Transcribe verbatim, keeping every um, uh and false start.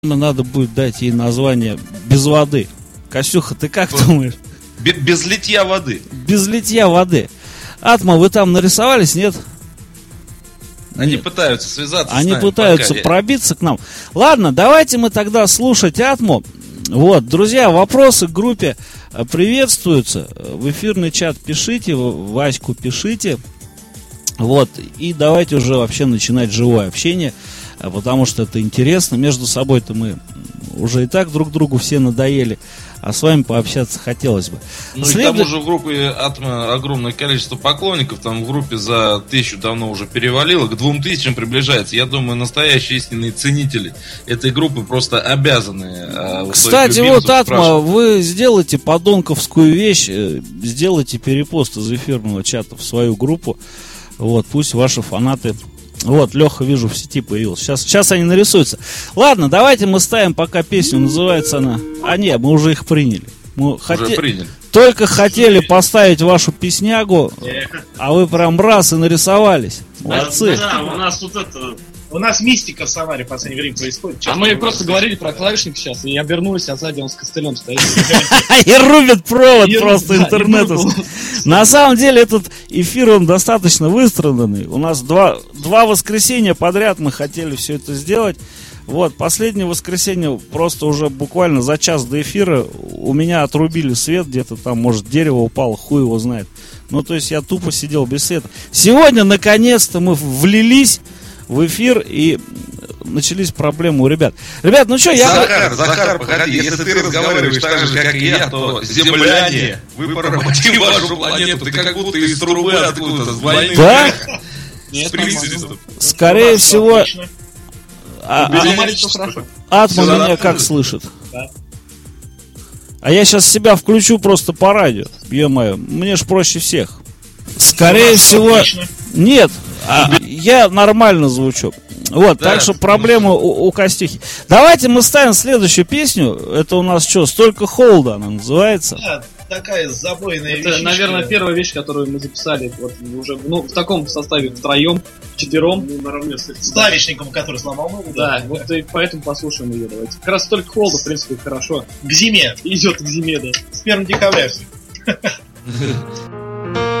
Надо будет дать ей название «Без воды». Костюха, ты как думаешь? Без литья воды. Без литья воды. Атма, вы там нарисовались, нет? Они нет. пытаются связаться Они с нами. пытаются пробиться к нам. Ладно, давайте мы тогда слушать Атму. Вот, друзья, вопросы к группе приветствуются. В эфирный чат пишите, в Ваську пишите. Вот, и давайте уже вообще начинать живое общение, потому что это интересно. Между собой-то мы уже и так друг другу все надоели, а с вами пообщаться хотелось бы. Ну След... и к тому же в группе Атма огромное количество поклонников, там в группе за тысячу давно уже перевалило, к двум тысячам приближается. Я думаю, настоящие истинные ценители этой группы просто обязаны. Кстати, вот, Атма, вы сделайте подонковскую вещь, сделайте перепост из эфирного чата в свою группу. Вот, пусть ваши фанаты... Вот, Леха, вижу, в сети появился. Сейчас, сейчас они нарисуются. Ладно, давайте мы ставим пока песню. Называется она... А не, мы уже их приняли. Мы уже хоте... приняли. Только хотели поставить вашу песнягу, а вы прям раз и нарисовались. Молодцы. Да, да, у нас тут это... У нас мистика в Самаре в последнее время происходит. А мы просто говорили про клавишник сейчас, и я обернулась, а сзади он с костылем стоит. И рубит провод И просто рубит, да, интернета. и рубит. На самом деле этот эфир, он достаточно выстраданный. У нас два, два воскресенья подряд мы хотели все это сделать. Вот, последнее воскресенье, просто уже буквально за час до эфира у меня отрубили свет, где-то там, может, дерево упало, хуй его знает. Ну, то есть я тупо сидел без света. Сегодня, наконец-то, мы влились в эфир, и начались проблемы у ребят. Ребят, ну что, я... Захар, Захар, погоди, если ты разговариваешь так же, как и я, то земляне, вы поработите вашу планету, ты как будто из трубы откуда-то, с войны. Да? Нет, Скорее всего... А, а, Атма меня как слышит? А я сейчас себя включу просто по радио. Ё-моё, мне ж проще всех. Скорее всего... Нет, а, я нормально звучу. Вот, да, так что проблема у, у Костюхи. Давайте мы ставим следующую песню. Это у нас что, «Столько холода» она называется. Да, такая забойная вещь. Это, наверное, первая вещь, которую мы записали вот уже ну, в таком составе втроем, вчетвером. Ну, наравне с, с клавишником, который сломал ногу. Да, да, вот и поэтому послушаем ее. Давайте. Как раз «Столько холода», в принципе, хорошо. К зиме. Идет к зиме, да. С первого декабря.